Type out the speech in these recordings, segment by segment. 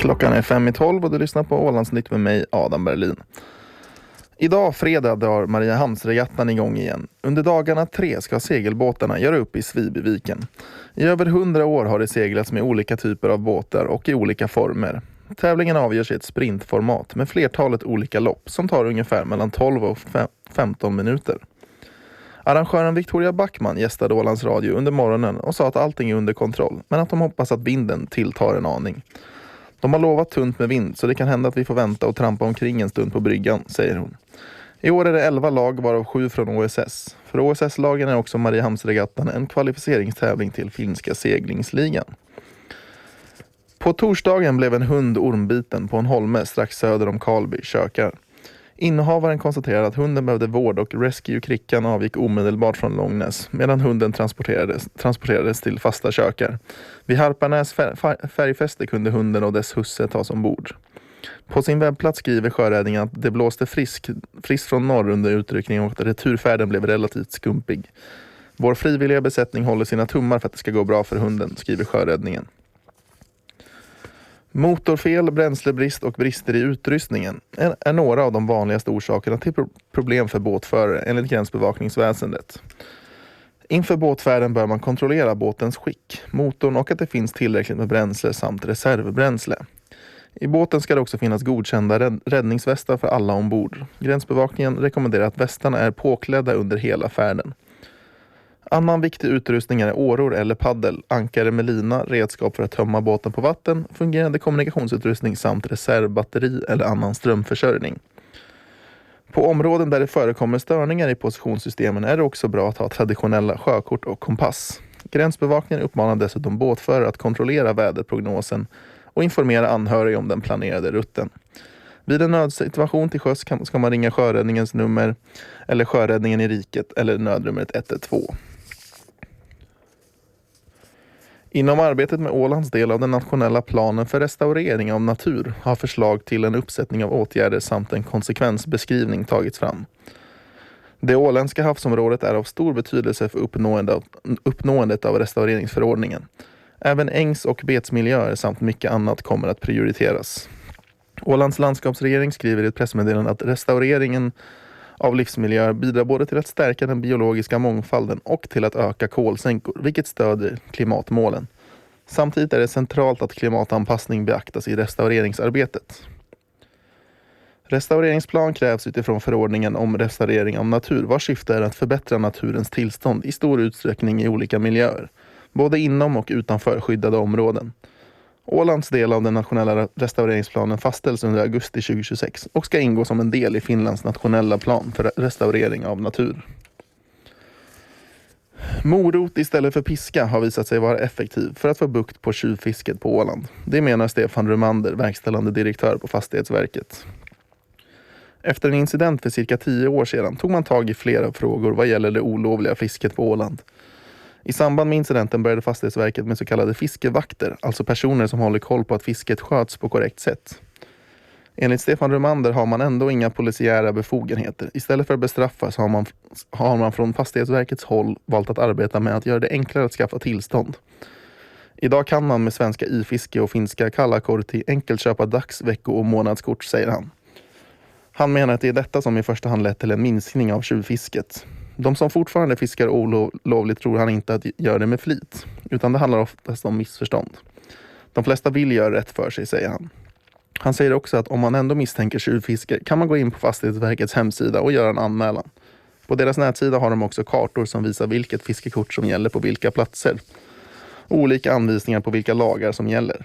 Klockan är 5:12 och du lyssnar på Ålandsnytt med mig, Adam Berlin. Idag fredag drar Mariehamnsregattan igång igen. Under dagarna 3 ska segelbåtarna göra upp i Svibyviken. I över 100 år har det seglats med olika typer av båtar och i olika former. Tävlingen avgörs i ett sprintformat med flertalet olika lopp som tar ungefär mellan 12 och 15 minuter. Arrangören Victoria Backman gästade Ålands Radio under morgonen och sa att allting är under kontroll, men att de hoppas att vinden tilltar en aning. De har lovat tunt med vind så det kan hända att vi får vänta och trampa omkring en stund på bryggan, säger hon. I år är det 11 lag varav 7 från OSS. För OSS-lagen är också Mariehamnsregattan en kvalificeringstävling till finska seglingsligan. På torsdagen blev en hund ormbiten på en holme strax söder om Karlby, Kökar. Innehavaren konstaterade att hunden behövde vård och rescue-krickan avgick omedelbart från Långnäs medan hunden transporterades till fasta Kökar. Vid Harparnäs färgfäste kunde hunden och dess husse tas ombord. På sin webbplats skriver sjöräddningen att det blåste friskt från norr under utryckningen och att returfärden blev relativt skumpig. Vår frivilliga besättning håller sina tummar för att det ska gå bra för hunden, skriver sjöräddningen. Motorfel, bränslebrist och brister i utrustningen är några av de vanligaste orsakerna till problem för båtförare enligt gränsbevakningsväsendet. Inför båtfärden bör man kontrollera båtens skick, motorn och att det finns tillräckligt med bränsle samt reservbränsle. I båten ska det också finnas godkända räddningsvästar för alla ombord. Gränsbevakningen rekommenderar att västarna är påklädda under hela färden. Annan viktig utrustning är åror eller paddel, ankare med lina, redskap för att tömma båten på vatten, fungerande kommunikationsutrustning samt reservbatteri eller annan strömförsörjning. På områden där det förekommer störningar i positionssystemen är det också bra att ha traditionella sjökort och kompass. Gränsbevakningen uppmanar dessutom båtförare att kontrollera väderprognosen och informera anhöriga om den planerade rutten. Vid en nödsituation till sjöss ska man ringa sjöräddningens nummer eller sjöräddningen i riket eller nödnumret 112. Inom arbetet med Ålands del av den nationella planen för restaurering av natur har förslag till en uppsättning av åtgärder samt en konsekvensbeskrivning tagits fram. Det åländska havsområdet är av stor betydelse för uppnåendet av restaureringsförordningen. Även ängs- och betsmiljöer samt mycket annat kommer att prioriteras. Ålands landskapsregering skriver i ett pressmeddelande att restaureringen av livsmiljöer bidrar både till att stärka den biologiska mångfalden och till att öka kolsänkor, vilket stöder klimatmålen. Samtidigt är det centralt att klimatanpassning beaktas i restaureringsarbetet. Restaureringsplan krävs utifrån förordningen om restaurering av natur, vars syfte är att förbättra naturens tillstånd i stor utsträckning i olika miljöer, både inom och utanför skyddade områden. Ålands del av den nationella restaureringsplanen fastställs under augusti 2026 och ska ingå som en del i Finlands nationella plan för restaurering av natur. Morot istället för piska har visat sig vara effektiv för att få bukt på tjuvfisket på Åland. Det menar Stefan Rumander, verkställande direktör på Fastighetsverket. Efter en incident för cirka 10 år sedan tog man tag i flera frågor vad gäller det olovliga fisket på Åland. I samband med incidenten började Fastighetsverket med så kallade fiskevakter, alltså personer som håller koll på att fisket sköts på korrekt sätt. Enligt Stefan Rumander har man ändå inga polisiära befogenheter. Istället för att bestraffas har man från Fastighetsverkets håll valt att arbeta med att göra det enklare att skaffa tillstånd. Idag kan man med svenska ifiske och finska kallakorti enkelt köpa dags-, vecko- och månadskort, säger han. Han menar att det är detta som i första hand lett till en minskning av tjuvfisket. De som fortfarande fiskar olovligt tror han inte att gör det med flit, utan det handlar oftast om missförstånd. De flesta vill göra rätt för sig, säger han. Han säger också att om man ändå misstänker tjuvfiske kan man gå in på Fastighetsverkets hemsida och göra en anmälan. På deras nätsida har de också kartor som visar vilket fiskekort som gäller på vilka platser. Och olika anvisningar på vilka lagar som gäller.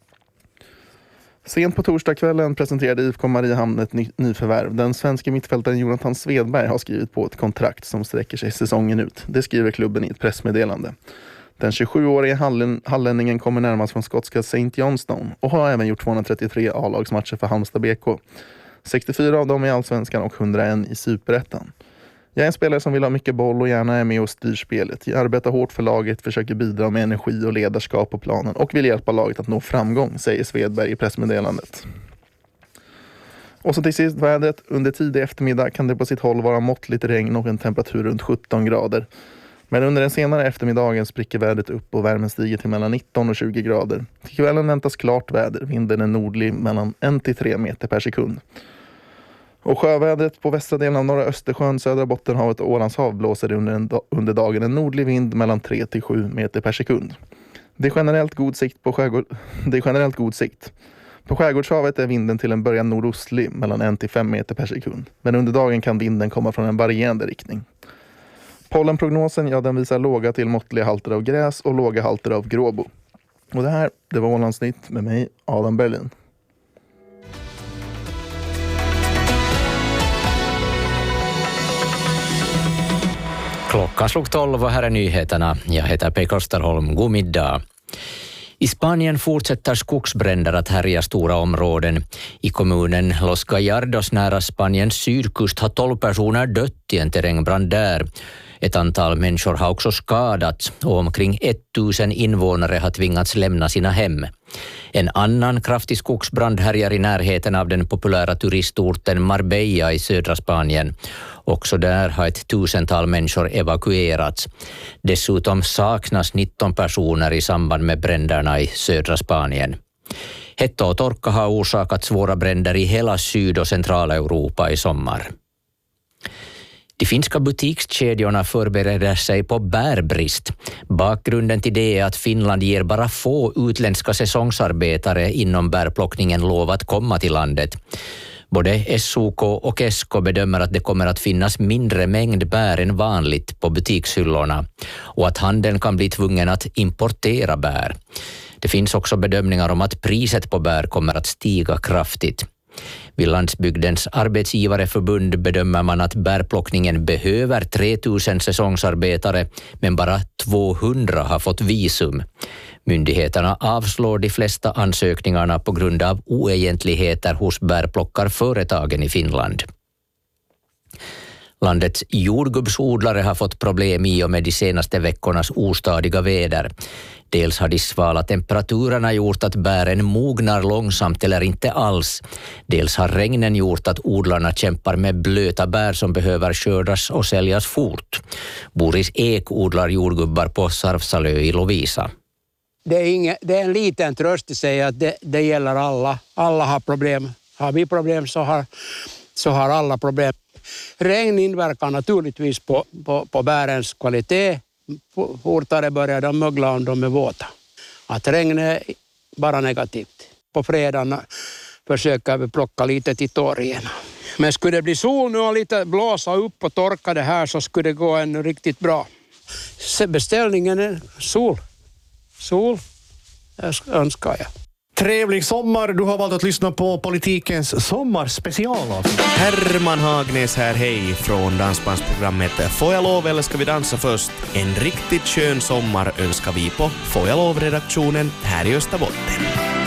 Sent på torsdagskvällen presenterade IFK Mariehamn ett nyförvärv. Den svenska mittfältaren Jonathan Svedberg har skrivit på ett kontrakt som sträcker sig säsongen ut. Det skriver klubben i ett pressmeddelande. Den 27-årige hallänningen kommer närmast från skotska St. Johnstone och har även gjort 233 A-lagsmatcher för Halmstad BK. 64 av dem i Allsvenskan och 101 i Superettan. Jag är en spelare som vill ha mycket boll och gärna är med och styr spelet. Jag arbetar hårt för laget, försöker bidra med energi och ledarskap på planen och vill hjälpa laget att nå framgång, säger Svedberg i pressmeddelandet. Och så till sist vädret. Under tidig eftermiddag kan det på sitt håll vara måttligt regn och en temperatur runt 17 grader. Men under den senare eftermiddagen spricker vädret upp och värmen stiger till mellan 19 och 20 grader. Till kvällen väntas klart väder, vinden är nordlig mellan 1-3 meter per sekund. Och sjövädret på västra delen av norra Östersjön, södra Bottenhavet och Ålands hav blåser under dagen en nordlig vind mellan 3-7 meter per sekund. Det är generellt god sikt. På skärgårdshavet är vinden till en början nordostlig mellan 1-5 meter per sekund. Men under dagen kan vinden komma från en varierande riktning. Pollenprognosen, den visar låga till måttliga halter av gräs och låga halter av gråbo. Och det var Ålandsnytt med mig, Adam Berlin. Klockan slog 12 och här är nyheterna. Jag heter Pekka Österholm. God middag. I Spanien fortsätter skogsbränder att härja stora områden. I kommunen Los Gallardos nära Spaniens sydkust har 12 personer dött i en terrängbrand där. Ett antal människor har också skadats och omkring 1000 invånare har tvingats lämna sina hem. En annan kraftig skogsbrand härjar i närheten av den populära turistorten Marbella i södra Spanien. Också där har 1000-tal människor evakuerats. Dessutom saknas 19 personer i samband med bränderna i södra Spanien. Hetta och torka har orsakat svåra bränder i hela Syd- och Centraleuropa i sommar. De finska butikskedjorna förbereder sig på bärbrist. Bakgrunden till det är att Finland ger bara få utländska säsongsarbetare inom bärplockningen lov att komma till landet. Både SOK och Kesko bedömer att det kommer att finnas mindre mängd bär än vanligt på butikshyllorna och att handeln kan bli tvungen att importera bär. Det finns också bedömningar om att priset på bär kommer att stiga kraftigt. Vid Landsbygdens arbetsgivareförbund bedömer man att bärplockningen behöver 3000 säsongsarbetare, men bara 200 har fått visum. Myndigheterna avslår de flesta ansökningarna på grund av oegentligheter hos bärplockarföretagen i Finland. Landets jordgubbsodlare har fått problem i och med de senaste veckornas ostadiga väder. Dels har de svala temperaturerna gjort att bären mognar långsamt eller inte alls. Dels har regnen gjort att odlarna kämpar med blöta bär som behöver skördas och säljas fort. Boris Ek odlar jordgubbar på Sarfsalö i Lovisa. Det är en liten tröst att säga att det gäller alla. Alla har problem. Har vi problem så har alla problem. Regn inverkar naturligtvis på bärens kvalitet. Fortare börjar de mögla om de är våta. Att regn är bara negativt. På fredagen försöker vi plocka lite till torgen. Men skulle det bli sol nu och lite blåsa upp och torka det här så skulle det gå ännu riktigt bra. Beställningen är sol. Sol önskar jag. Trevlig sommar. Du har valt att lyssna på Politikens sommarspecial. Herman Hagnäs här, hej från dansbandsprogrammet Får jag lov eller ska vi dansa först? En riktigt skön sommar önskar vi på Får jag lov-redaktionen här i Österbotten.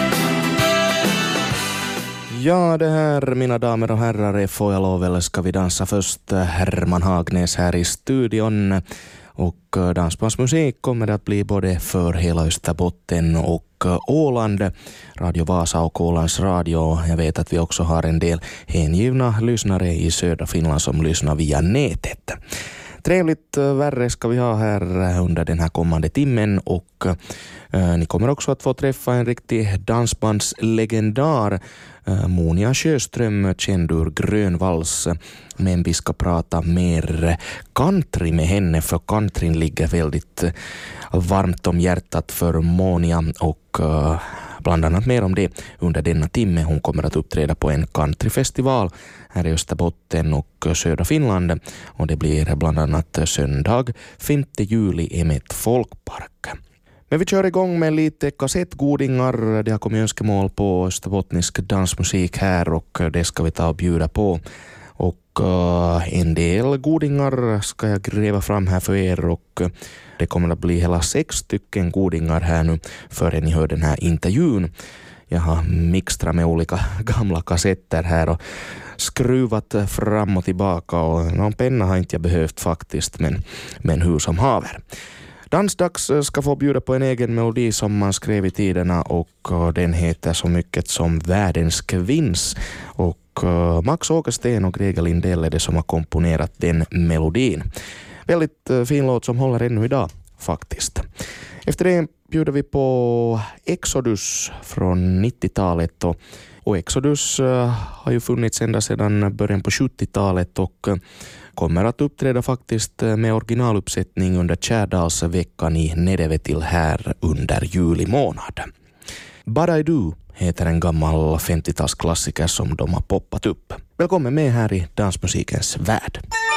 Ja, det här, mina damer och herrar, är Får jag lov eller ska vi dansa först? Herman Hagnäs här i studion. Och dansbandsmusik kommer det att bli både för hela Österbotten och Åland, Radio Vasa och Ålands Radio. Jag vet att vi också har en del hängivna lyssnare i södra Finland som lyssnar via nätet. Trevligt värre ska vi ha här under den här kommande timmen och ni kommer också att få träffa en riktig dansbandslegendar, Monia Sjöström, känd ur Grönvalls. Men vi ska prata mer country med henne, för countryn ligger väldigt varmt om hjärtat för Monia och bland annat mer om det under denna timme. Hon kommer att uppträda på en countryfestival här i Österbotten och södra Finland och det blir bland annat söndag 5 juli i Emet folkpark. Men vi kör igång med lite kassettgodingar. Det har kommit önskemål på österbottnisk dansmusik här och det ska vi ta och bjuda på. Och en del godingar ska jag gräva fram här för er och det kommer att bli hela 6 stycken godingar här nu före ni hör den här intervjun. Jag har mixtrat med olika gamla kassetter här och skruvat fram och tillbaka och någon penna har inte jag behövt faktiskt, men hur som haver. Dansdags ska få bjuda på en egen melodi som man skrev i tiderna och den heter så mycket som Världens kvinns och Max Åkersten och Grega Lindell är det som har komponerat den melodin. Väldigt fin låt som håller ännu idag faktiskt. Efter det bjuder vi på Exodus från 90-talet och Exodus har ju funnits ända sedan början på 70-talet och kommer att uppträda faktiskt med originaluppsättning under Kärdalsveckan i Nedevetil här under juli månad. But I Do heter en gammal 50-talsklassiker som de har poppat upp. Välkommen med här i dansmusikens värld.